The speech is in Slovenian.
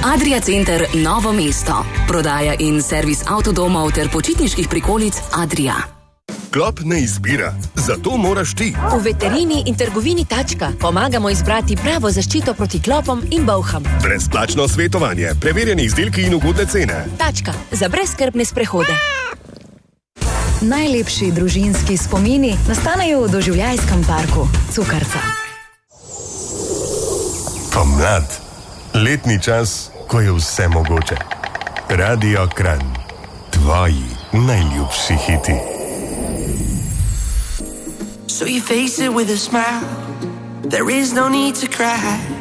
Adria Center Novo mesto. Prodaja in servis avtodomov ter počitniških prikolic Adria. Klop ne izbira, zato moraš ti. V veterini in trgovini Tačka pomagamo izbrati pravo zaščito proti klopom in bolham. Brezplačno svetovanje, preverjeni izdelki in ugodne cene. Tačka, za brezskrbne sprehode. Najlepši družinski spomini nastanejo v doživljajskem parku Cukrca. Pomlad. Letni čas, ko je vse mogoče. Radio Kranj. Tvoji najljubši hiti. So you face it with a smile. There is no need to cry.